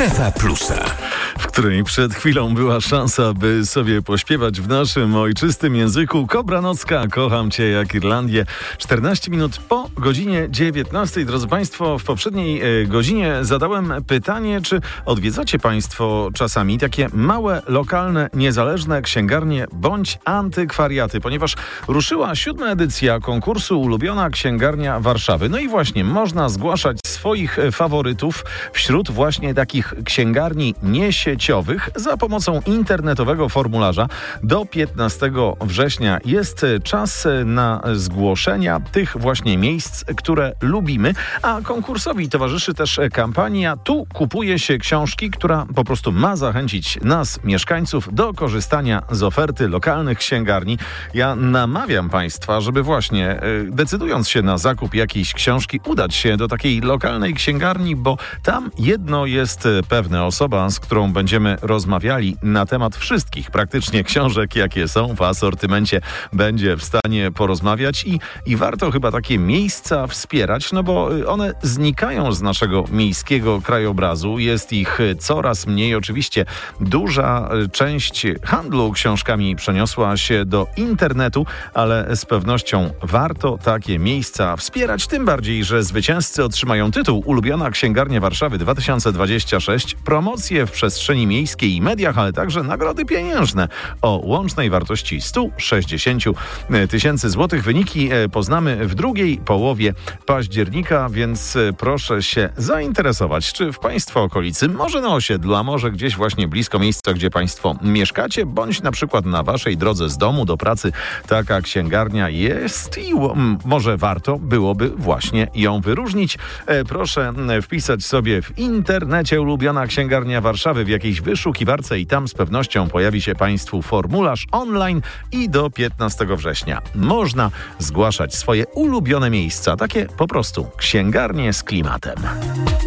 Strefa Plusa, w której przed chwilą była szansa, by sobie pośpiewać w naszym ojczystym języku. Kobra Nocka, kocham cię jak Irlandię. 14 minut po godzinie 19. Drodzy Państwo, w poprzedniej godzinie zadałem pytanie, czy odwiedzacie Państwo czasami takie małe, lokalne, niezależne księgarnie bądź antykwariaty, ponieważ ruszyła 7. edycja konkursu Ulubiona Księgarnia Warszawy. No i właśnie, można zgłaszać swoich faworytów wśród właśnie takich księgarni niesieciowych za pomocą internetowego formularza. Do 15 września jest czas na zgłoszenia tych właśnie miejsc, które lubimy, a konkursowi towarzyszy też kampania Tu kupuje się książki, która po prostu ma zachęcić nas, mieszkańców, do korzystania z oferty lokalnych księgarni. Ja namawiam Państwa, żeby właśnie decydując się na zakup jakiejś książki, udać się do takiej lokalnej księgarni, bo tam jedno jest pewne: osoba, z którą będziemy rozmawiali na temat wszystkich praktycznie książek, jakie są w asortymencie, będzie w stanie porozmawiać i warto chyba takie miejsca wspierać, no bo one znikają z naszego miejskiego krajobrazu. Jest ich coraz mniej. Oczywiście duża część handlu książkami przeniosła się do internetu, ale z pewnością warto takie miejsca wspierać, tym bardziej, że zwycięzcy otrzymają tytuł Ulubiona Księgarnia Warszawy 2026, promocje w przestrzeni miejskiej i mediach, ale także nagrody pieniężne o łącznej wartości 160 tysięcy złotych. Wyniki poznamy w drugiej połowie października, więc proszę się zainteresować, czy w Państwa okolicy, może na osiedlu, a może gdzieś właśnie blisko miejsca, gdzie Państwo mieszkacie, bądź na przykład na Waszej drodze z domu do pracy taka księgarnia jest i może warto byłoby właśnie ją wyróżnić. Proszę wpisać sobie w internecie Ulubiona Księgarnia Warszawy w jakiejś wyszukiwarce i tam z pewnością pojawi się Państwu formularz online i do 15 września można zgłaszać swoje ulubione miejsca, takie po prostu księgarnie z klimatem.